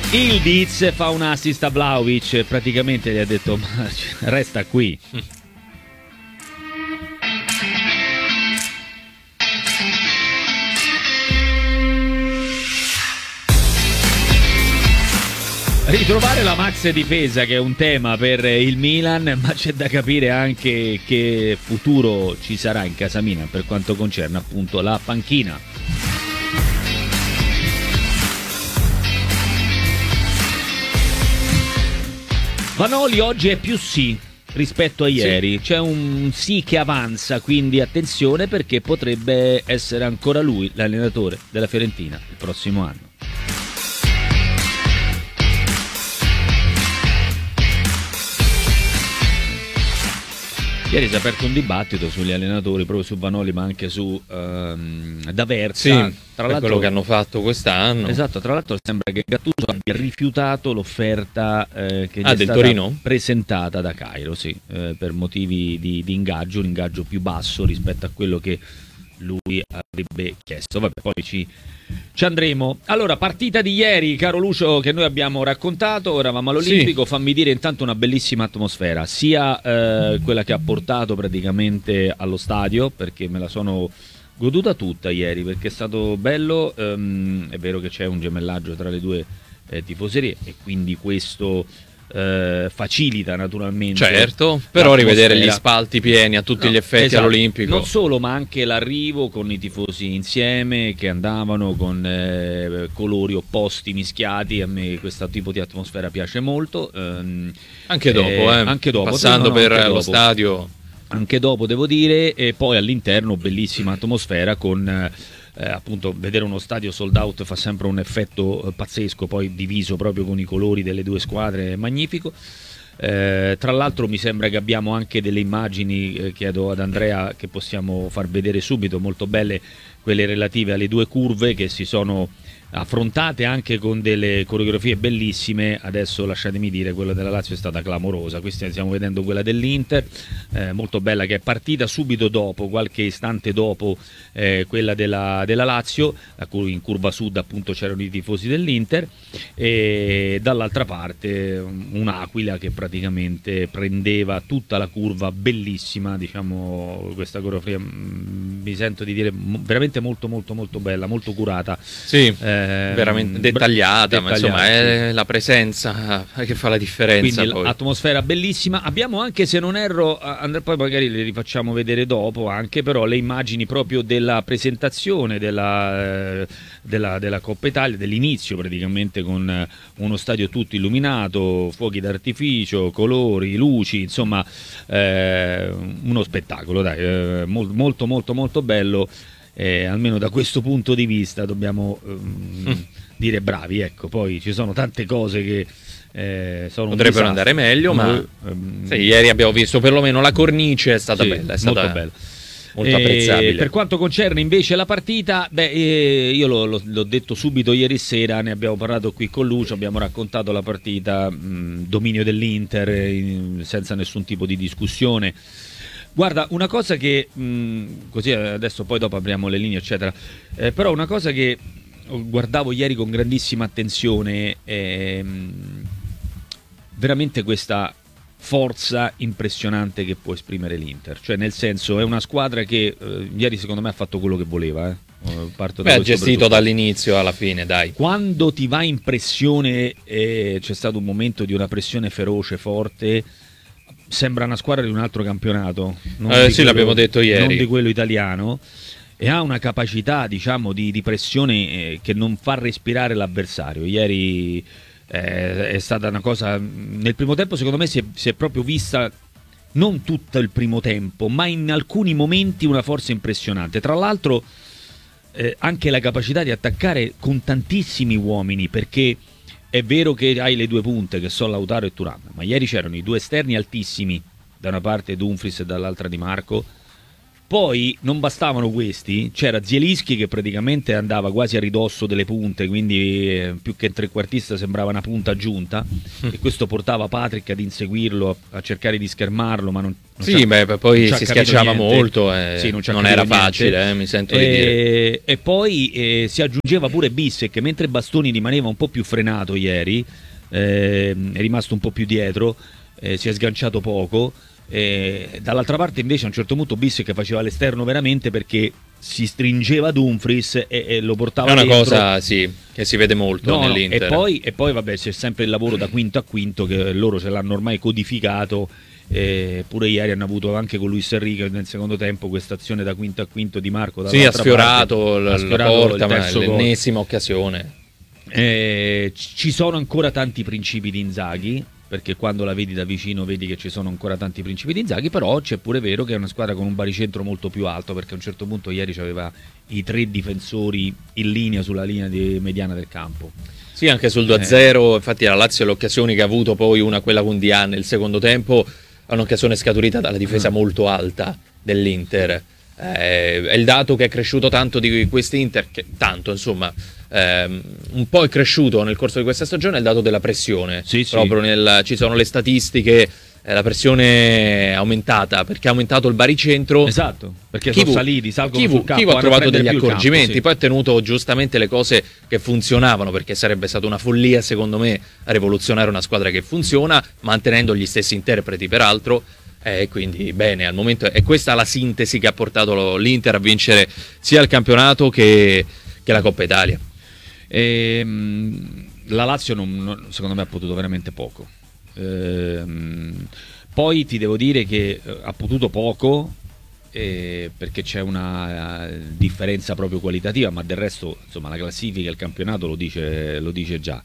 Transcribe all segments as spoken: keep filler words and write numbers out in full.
Il Diz fa un assist a Vlahovic, praticamente gli ha detto ma resta qui. Ritrovare la max difesa, che è un tema per il Milan, ma c'è da capire anche che futuro ci sarà in casa Milan per quanto concerne appunto la panchina. Vanoli oggi è più sì rispetto a ieri, sì. C'è un sì che avanza, quindi attenzione perché potrebbe essere ancora lui l'allenatore della Fiorentina il prossimo anno. Ieri si è aperto un dibattito sugli allenatori, proprio su Vanoli, ma anche su ehm, D'Aversa. Sì, tra l'altro quello che hanno fatto quest'anno. Esatto, tra l'altro sembra che Gattuso abbia rifiutato l'offerta eh, che gli ah, è del stata Torino? presentata da Cairo, sì, eh, per motivi di, di ingaggio, un ingaggio più basso rispetto a quello che lui avrebbe chiesto. Vabbè, poi ci, ci andremo. Allora, partita di ieri, caro Lucio, che noi abbiamo raccontato, eravamo all'Olimpico, sì. Fammi dire intanto una bellissima atmosfera, sia eh, quella che ha portato praticamente allo stadio, perché me la sono goduta tutta ieri, perché è stato bello, ehm, è vero che c'è un gemellaggio tra le due eh, tifoserie e quindi questo Eh, facilita naturalmente, certo, però rivedere gli spalti pieni a tutti no, gli effetti esatto. all'Olimpico, non solo, ma anche l'arrivo con i tifosi insieme che andavano con eh, colori opposti mischiati. A me questo tipo di atmosfera piace molto, ehm, anche dopo, eh, eh. anche dopo passando no, no, per anche lo dopo. stadio, anche dopo devo dire, e poi all'interno bellissima atmosfera con eh, appunto vedere uno stadio sold out fa sempre un effetto eh, pazzesco, poi diviso proprio con i colori delle due squadre, è magnifico. Eh, tra l'altro mi sembra che abbiamo anche delle immagini, eh, chiedo ad Andrea che possiamo far vedere subito, molto belle, quelle relative alle due curve che si sono affrontate anche con delle coreografie bellissime. Adesso lasciatemi dire, quella della Lazio è stata clamorosa, qui stiamo vedendo quella dell'Inter, eh, molto bella, che è partita subito dopo, qualche istante dopo eh, quella della, della Lazio, a cui in curva sud appunto c'erano i tifosi dell'Inter, e dall'altra parte un'aquila che praticamente prendeva tutta la curva, bellissima, diciamo, questa coreografia mi sento di dire veramente molto molto molto bella, molto curata, sì, eh, veramente dettagliata, dettagliata, ma insomma è la presenza che fa la differenza. Quindi poi. L'atmosfera bellissima. Abbiamo anche, se non erro, Andrea, poi magari le rifacciamo vedere dopo anche, però le immagini proprio della presentazione della, eh, della, della Coppa Italia, dell'inizio praticamente, con uno stadio tutto illuminato, fuochi d'artificio, colori, luci, insomma eh, uno spettacolo, dai, eh, molto molto molto bello. Eh, almeno da questo punto di vista dobbiamo um, mm. dire bravi, ecco. Poi ci sono tante cose che eh, sono potrebbero andare meglio, ma, ma um, sì, ieri abbiamo visto perlomeno la cornice è stata sì, bella, è stata molto bella, molto apprezzabile. Per quanto concerne invece la partita, beh, eh, io lo, lo, l'ho detto subito ieri sera, ne abbiamo parlato qui con Lucio, abbiamo raccontato la partita, mh, dominio dell'Inter in, senza nessun tipo di discussione. Guarda, una cosa che, mh, così adesso poi dopo apriamo le linee eccetera, eh, però una cosa che guardavo ieri con grandissima attenzione è mh, veramente questa forza impressionante che può esprimere l'Inter, cioè nel senso è una squadra che eh, ieri secondo me ha fatto quello che voleva, eh. Parto da Beh, ha gestito dall'inizio alla fine, dai. Quando ti va in pressione, eh, c'è stato un momento di una pressione feroce, forte, sembra una squadra di un altro campionato, non eh, di sì, quello, l'abbiamo detto ieri, non di quello italiano, e ha una capacità, diciamo, di, di pressione eh, che non fa respirare l'avversario. Ieri eh, è stata una cosa, nel primo tempo secondo me si è, si è proprio vista, non tutto il primo tempo, ma in alcuni momenti una forza impressionante. Tra l'altro eh, anche la capacità di attaccare con tantissimi uomini, perché è vero che hai le due punte che sono Lautaro e Thuram, ma ieri c'erano i due esterni altissimi, da una parte Dumfries e dall'altra Di Marco, Poi non bastavano questi, c'era Zielinski che praticamente andava quasi a ridosso delle punte, quindi eh, più che trequartista sembrava una punta aggiunta, e questo portava Patrick ad inseguirlo, a, a cercare di schermarlo, ma non, non sì, beh, poi si schiacciava niente. molto, eh, sì, non, non era facile, eh, mi sento di dire. E, e poi eh, si aggiungeva pure Bissek, che mentre Bastoni rimaneva un po' più frenato ieri, eh, è rimasto un po' più dietro, eh, si è sganciato poco. E dall'altra parte invece a un certo punto Bissek faceva l'esterno veramente, perché si stringeva Dumfries e, e lo portava è una dentro. cosa sì che si vede molto no, nell'Inter. No, e, poi, e poi vabbè, c'è sempre il lavoro da quinto a quinto, che loro ce l'hanno ormai codificato, eh, pure ieri hanno avuto anche con Luis Enrique nel secondo tempo questa azione da quinto a quinto di Marco. Sì, ha sfiorato, parte, la, ha sfiorato la porta, il ma è terzo gol. l'ennesima occasione. Eh, ci sono ancora tanti principi di Inzaghi, perché quando la vedi da vicino vedi che ci sono ancora tanti principi di Inzaghi, però c'è pure vero che è una squadra con un baricentro molto più alto, perché a un certo punto ieri c'aveva i tre difensori in linea sulla linea di mediana del campo. Sì, anche sul due a zero, eh. Infatti la Lazio le occasioni che ha avuto, poi una quella con Dian nel secondo tempo, è un'occasione scaturita dalla difesa mm. molto alta dell'Inter. Eh, è il dato che è cresciuto tanto di quest'Inter, che tanto insomma ehm, un po' è cresciuto nel corso di questa stagione, è il dato della pressione. Sì, proprio sì. Nel, ci sono le statistiche, eh, la pressione è aumentata perché ha aumentato il baricentro. Esatto, perché Kivu, sono saliti, salgono Kivu, sul campo, Kivu ha trovato degli accorgimenti, campo, sì. Poi ha tenuto giustamente le cose che funzionavano, perché sarebbe stata una follia secondo me rivoluzionare una squadra che funziona mantenendo gli stessi interpreti peraltro. E eh, quindi bene, al momento è questa la sintesi che ha portato l'Inter a vincere sia il campionato che, che la Coppa Italia. Ehm, la Lazio non, non, secondo me ha potuto veramente poco. Ehm, poi ti devo dire che eh, ha potuto poco eh, perché c'è una uh, differenza proprio qualitativa, ma del resto insomma la classifica, il campionato lo dice, lo dice già.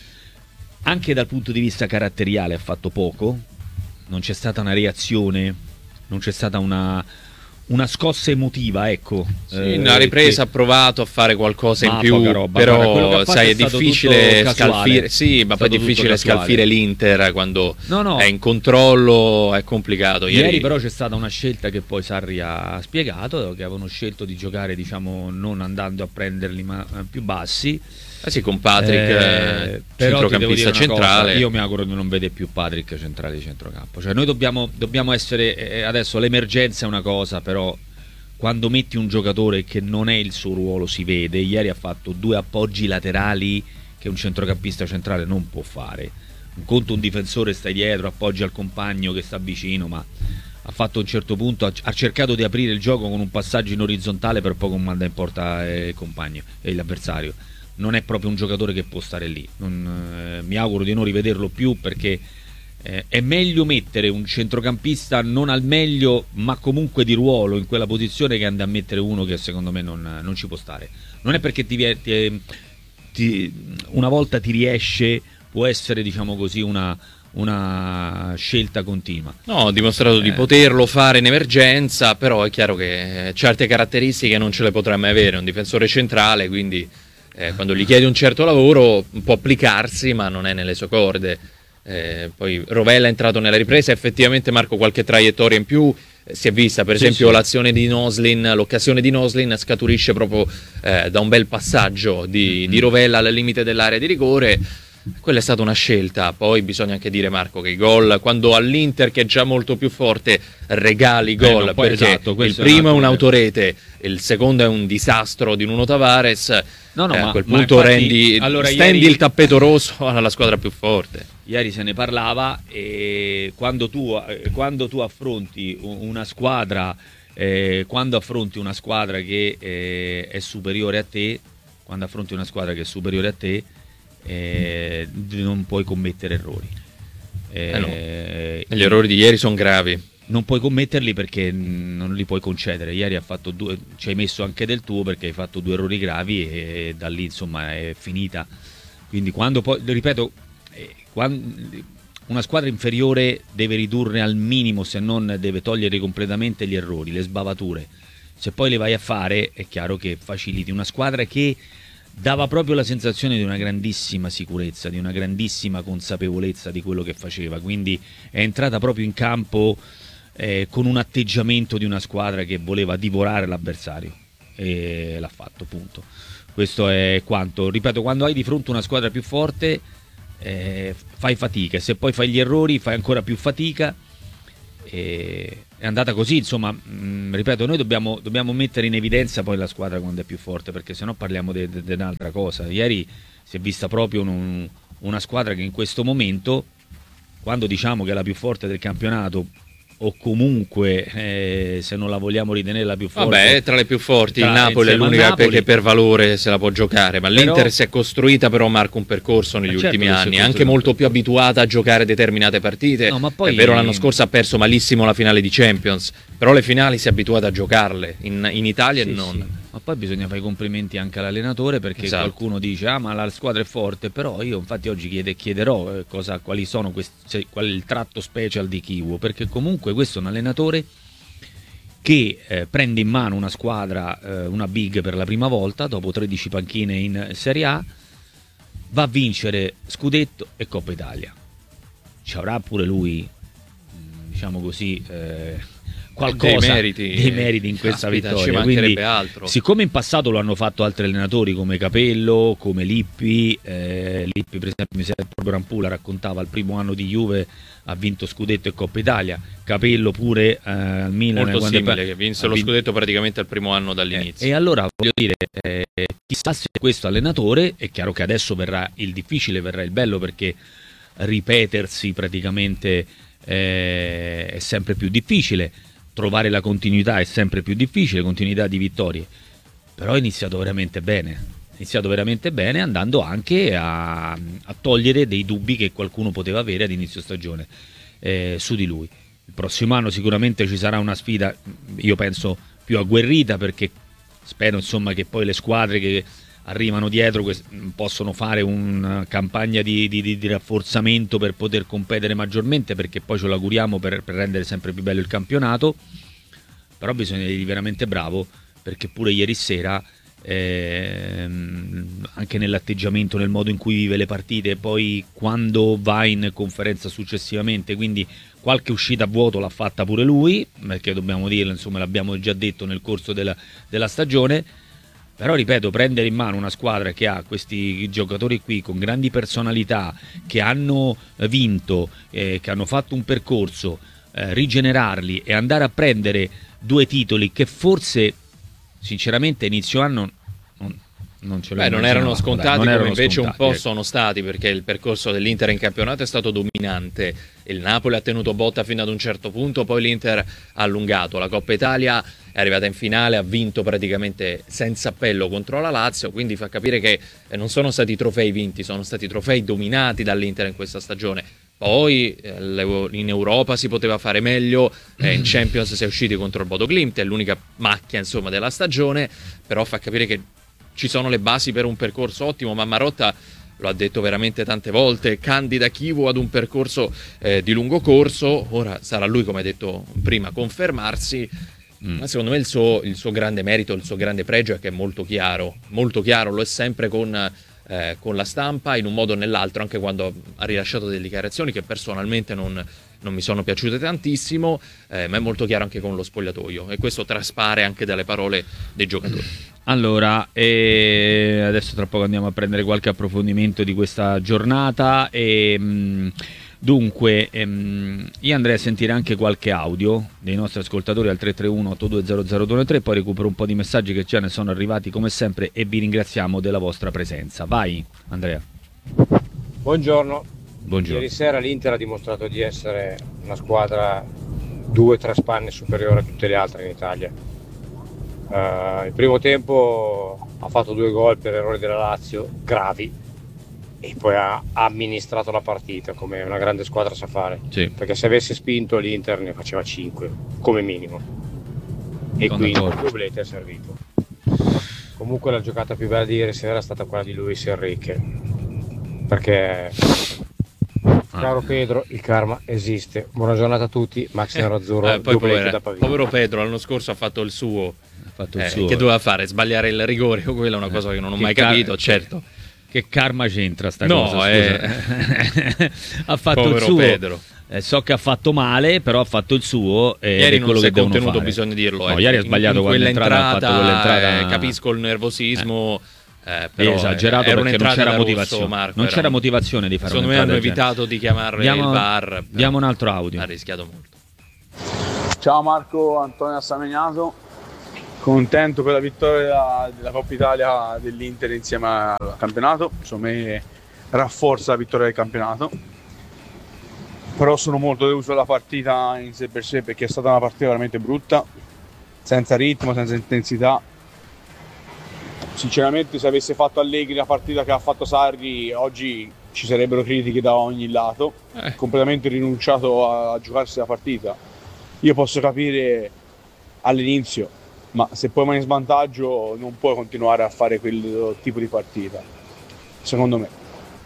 Anche dal punto di vista caratteriale ha fatto poco. Non c'è stata una reazione, non c'è stata una, una scossa emotiva, ecco. Sì, eh, una ripresa, che... ha provato a fare qualcosa in più, roba, però sai, è, è difficile scalfire, sì, ma poi è difficile scalfire l'Inter quando no, no. è in controllo, è complicato. Ieri... Ieri però c'è stata una scelta che poi Sarri ha spiegato, che avevano scelto di giocare, diciamo, non andando a prenderli ma più bassi. Eh sì, con Patrick, eh, centrocampista centrale. Cosa, io mi auguro di non vedere più Patrick centrale di centrocampo. Cioè, noi dobbiamo, dobbiamo essere. Eh, adesso l'emergenza è una cosa, però quando metti un giocatore che non è il suo ruolo si vede. Ieri ha fatto due appoggi laterali che un centrocampista centrale non può fare. Un conto un difensore stai dietro, appoggi al compagno che sta vicino, ma ha fatto a un certo punto, ha, ha cercato di aprire il gioco con un passaggio in orizzontale per poi manda in porta eh, il compagno e eh, l'avversario. Non è proprio un giocatore che può stare lì. Non, eh, mi auguro di non rivederlo più, perché eh, è meglio mettere un centrocampista non al meglio ma comunque di ruolo in quella posizione, che andare a mettere uno che secondo me non, non ci può stare. Non è perché ti, ti, ti, una volta ti riesce, può essere, diciamo così, una, una scelta continua. No, ha dimostrato eh. di poterlo fare in emergenza, però è chiaro che certe caratteristiche non ce le potrà mai avere un difensore centrale, quindi Eh, quando gli chiedi un certo lavoro può applicarsi, ma non è nelle sue corde. Eh, poi Rovella è entrato nella ripresa, effettivamente Marco qualche traiettoria in più eh, si è vista, per sì, esempio sì. l'azione di Noslin, l'occasione di Noslin scaturisce proprio eh, da un bel passaggio di, mm-hmm. di Rovella al limite dell'area di rigore. Quella è stata una scelta. Poi bisogna anche dire, Marco, che i gol, quando all'Inter, che è già molto più forte, regali gol, eh no, perché esatto, il primo è un'autorete, il secondo è un disastro di Nuno Tavares. No, no, eh, ma, a quel punto infatti, rendi, allora, stendi ieri... il tappeto rosso alla squadra più forte. Ieri se ne parlava, e quando tu, quando tu affronti una squadra, eh, quando affronti una squadra che eh, è superiore a te, quando affronti una squadra che è superiore a te, eh, non puoi commettere errori. Eh, eh no. Gli errori di ieri sono gravi. Non puoi commetterli perché non li puoi concedere. Ieri ha fatto due, ci hai messo anche del tuo, perché hai fatto due errori gravi e da lì insomma è finita. Quindi quando poi, ripeto, quando una squadra inferiore deve ridurre al minimo, se non deve togliere completamente gli errori, le sbavature. Se poi le vai a fare è chiaro che faciliti una squadra che dava proprio la sensazione di una grandissima sicurezza, di una grandissima consapevolezza di quello che faceva, quindi è entrata proprio in campo eh, con un atteggiamento di una squadra che voleva divorare l'avversario, e l'ha fatto, punto. Questo è quanto. Ripeto, quando hai di fronte una squadra più forte eh, fai fatica, e se poi fai gli errori fai ancora più fatica. E è andata così, insomma. Mh, ripeto, noi dobbiamo, dobbiamo mettere in evidenza poi la squadra quando è più forte, perché sennò parliamo di un'altra cosa. Ieri si è vista proprio un, una squadra che in questo momento, quando diciamo che è la più forte del campionato, o comunque eh, se non la vogliamo ritenere la più forte, vabbè, è tra le più forti, tra, il Napoli è l'unica Napoli, che per valore se la può giocare, ma però, l'Inter si è costruita però marca un percorso negli certo ultimi anni, è anche molto più abituata a giocare determinate partite. No, ma poi, è vero, l'anno scorso ha perso malissimo la finale di Champions, però le finali si è abituata a giocarle, in, in Italia sì, e non. Sì. Ma poi bisogna fare i complimenti anche all'allenatore, perché esatto. qualcuno dice ah ma la squadra è forte, però io infatti oggi chiede, chiederò eh, cosa, quali sono questi, cioè, qual è il tratto special di Kiwo, perché comunque questo è un allenatore che eh, prende in mano una squadra, eh, una big per la prima volta dopo tredici panchine in Serie A, va a vincere scudetto e Coppa Italia. Ci avrà pure lui, diciamo così, eh, qualcosa dei meriti, dei meriti in questa caspita, vittoria. ci mancherebbe Quindi, altro. siccome in passato lo hanno fatto altri allenatori come Capello, come Lippi, eh, Lippi per esempio mi sembra proprio Rampula raccontava il primo anno di Juve ha vinto scudetto e Coppa Italia, Capello pure eh, al Milan molto quando simile, è... che vinse ha lo vinto... scudetto praticamente al primo anno dall'inizio. Eh, e allora voglio dire, eh, chissà se questo allenatore, è chiaro che adesso verrà il difficile, verrà il bello, perché ripetersi praticamente eh, è sempre più difficile, trovare la continuità è sempre più difficile, continuità di vittorie, però è iniziato veramente bene, è iniziato veramente bene, andando anche a, a togliere dei dubbi che qualcuno poteva avere ad inizio stagione eh, su di lui. Il prossimo anno sicuramente ci sarà una sfida, io penso, più agguerrita, perché spero insomma che poi le squadre che arrivano dietro possono fare una campagna di, di, di rafforzamento per poter competere maggiormente, perché poi ce lo auguriamo per, per rendere sempre più bello il campionato. Però bisogna dirgli veramente bravo, perché pure ieri sera ehm, anche nell'atteggiamento, nel modo in cui vive le partite, poi quando va in conferenza successivamente, quindi qualche uscita a vuoto l'ha fatta pure lui, perché dobbiamo dirlo, insomma l'abbiamo già detto nel corso della, della stagione. Però ripeto, prendere in mano una squadra che ha questi giocatori qui con grandi personalità, che hanno vinto, eh, che hanno fatto un percorso, eh, rigenerarli e andare a prendere due titoli che forse sinceramente inizio anno non, non ce lo Beh, non erano scontati, non come erano invece scontati, un po' ecco. sono stati, perché il percorso dell'Inter in campionato è stato dominante, il Napoli ha tenuto botta fino ad un certo punto, poi l'Inter ha allungato, la Coppa Italia è arrivata in finale, ha vinto praticamente senza appello contro la Lazio, quindi fa capire che non sono stati trofei vinti, sono stati trofei dominati dall'Inter in questa stagione. Poi eh, in Europa si poteva fare meglio, eh, in Champions si è usciti contro il Bodo Glimt, è l'unica macchia insomma della stagione, però fa capire che ci sono le basi per un percorso ottimo. ma Marotta lo ha detto veramente tante volte, candida Kiwo ad un percorso eh, di lungo corso, ora sarà lui, come ha detto prima, confermarsi. Mm. Ma secondo me il suo, il suo grande merito, il suo grande pregio è che è molto chiaro, molto chiaro, lo è sempre con, eh, con la stampa, in un modo o nell'altro, anche quando ha rilasciato delle dichiarazioni che personalmente non, non mi sono piaciute tantissimo, eh, ma è molto chiaro anche con lo spogliatoio, e questo traspare anche dalle parole dei giocatori. Allora, e adesso tra poco andiamo a prendere qualche approfondimento di questa giornata e mh, dunque ehm, io andrei a sentire anche qualche audio dei nostri ascoltatori al tre tre uno otto due zero zero due tre, poi recupero un po' di messaggi che già ne sono arrivati come sempre e vi ringraziamo della vostra presenza. Vai Andrea. Buongiorno. Buongiorno. Ieri sera l'Inter ha dimostrato di essere una squadra due o tre spanne superiore a tutte le altre in Italia. Uh, il primo tempo ha fatto due gol per errori della Lazio gravi e poi ha amministrato la partita come una grande squadra sa fare, sì. Perché se avesse spinto l'Inter ne faceva cinque come minimo e Sono quindi d'accordo. il doblete è servito. Comunque la giocata più bella di ieri sera è stata quella di Luis Enrique, perché caro Pedro, il karma esiste. Buona giornata a tutti. Max Nerazzurro, eh, poi doblete povera, da Pavia. povero Pedro, l'anno scorso ha fatto il suo, Fatto il eh, suo. che doveva fare, sbagliare il rigore, quella è una cosa che non ho Che mai car- capito, certo. che karma c'entra sta no, cosa? È... ha fatto Povero il suo. Pedro. Eh, so che ha fatto male, però ha fatto il suo. E ieri è quello non si che è devono contenuto, fare. bisogna dirlo. No, eh. ieri ha sbagliato in, in quell'entrata, ha fatto quell'entrata. Eh, capisco il nervosismo. Eh, però è esagerato era perché non c'era motivazione. Rosso, Marco, non c'era un... motivazione di fare secondo me hanno evitato di chiamarle diamo, il V A R. Diamo un altro audio. Ha rischiato molto. Ciao Marco, Antonio Assamegnato. Contento per la vittoria della, della Coppa Italia dell'Inter insieme al campionato. Insomma, rafforza la vittoria del campionato. Però sono molto deluso dalla partita in sé per sé, perché è stata una partita veramente brutta, senza ritmo, senza intensità. Sinceramente, se avesse fatto Allegri la partita che ha fatto Sarri, oggi ci sarebbero critiche da ogni lato. Eh. Completamente rinunciato a, a giocarsi la partita. Io posso capire all'inizio, ma se poi vai in svantaggio non puoi continuare a fare quel tipo di partita, secondo me.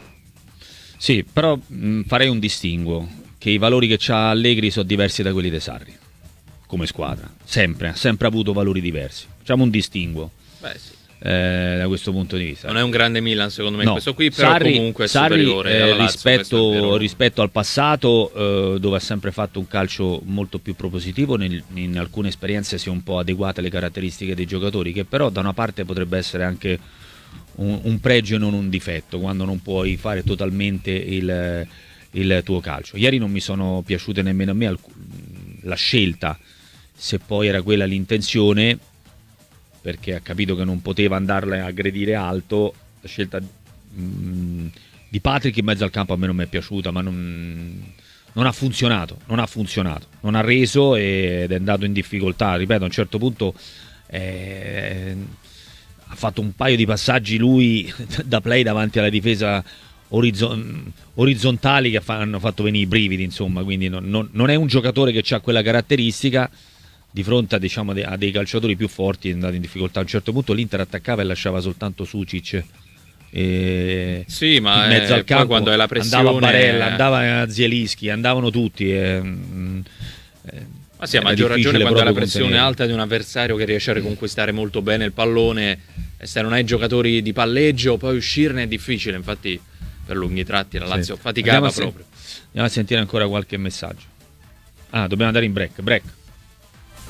Sì, però mh, farei un distinguo, che i valori che c'ha Allegri sono diversi da quelli di Sarri, come squadra, sempre, ha sempre avuto valori diversi. Facciamo un distinguo. Beh, sì. Eh, da questo punto di vista non è un grande Milan secondo me no. questo qui, però Sarri, comunque è Sarri, superiore eh, alla Lazio, rispetto, rispetto al passato, eh, dove ha sempre fatto un calcio molto più propositivo. Nel, in alcune esperienze si è un po' adeguate alle caratteristiche dei giocatori, che però da una parte potrebbe essere anche un, un pregio e non un difetto, quando non puoi fare totalmente il, il tuo calcio. Ieri non mi sono piaciute nemmeno a me alc- la scelta, se poi era quella l'intenzione, perché ha capito che non poteva andarla a aggredire alto. La scelta mh, di Patrick in mezzo al campo a me non mi è piaciuta, ma non, non ha funzionato, non ha funzionato, non ha reso ed è andato in difficoltà. Ripeto, a un certo punto eh, ha fatto un paio di passaggi lui da play davanti alla difesa orizzon- orizzontali che fa- hanno fatto venire i brividi, insomma, quindi non, non, non è un giocatore che ha quella caratteristica. Di fronte a, diciamo, a dei calciatori più forti è andato in difficoltà. A un certo punto l'Inter attaccava e lasciava soltanto Sucic e sì, ma in mezzo è, al campo, poi quando è la pressione andava Barella, andava Zielinski, andavano tutti e, mm, ma sì, a maggior ragione quando hai la pressione contenere. alta di un avversario che riesce a riconquistare molto bene il pallone, e se non hai giocatori di palleggio poi uscirne è difficile. Infatti per lunghi tratti la Lazio sì. faticava andiamo proprio. Se- andiamo a sentire ancora qualche messaggio. Ah, dobbiamo andare in break break